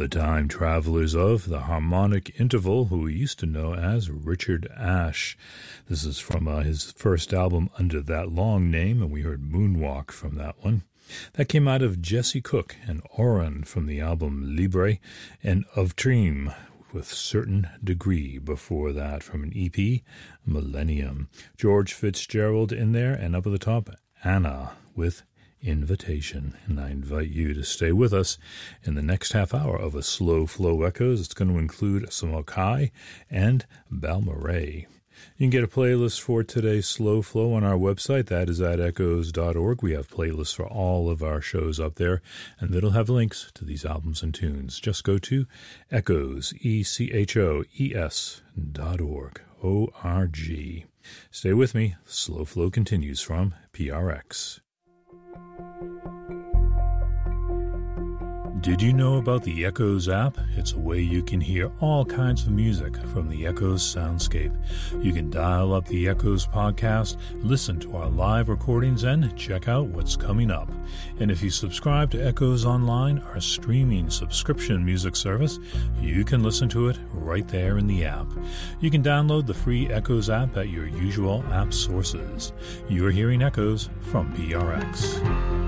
the time travelers of the harmonic interval, who we used to know as Richard Ashe. This is from his first album under that long name, and we heard Moonwalk from that one. That came out of Jesse Cook and Oren from the album Libre, and Of Dream with Certain Degree before that from an EP, Millennium. George Fitzgerald in there, and up at the top, Anna with Invitation. And I invite you to stay with us in the next half hour of a Slow Flow Echoes. It's going to include some Okai and Balmorhea. You can get a playlist for today's Slow Flow on our website. That is at echoes.org. We have playlists for all of our shows up there, and it'll have links to these albums and tunes. Just go to echoes, echoes.org, O-R-G. Stay with me. Slow Flow continues from PRX. Did you know about the Echoes app? It's a way you can hear all kinds of music from the Echoes soundscape. You can dial up the Echoes podcast, listen to our live recordings, and check out what's coming up. And if you subscribe to Echoes Online, our streaming subscription music service, you can listen to it right there in the app. You can download the free Echoes app at your usual app sources. You're hearing Echoes from PRX.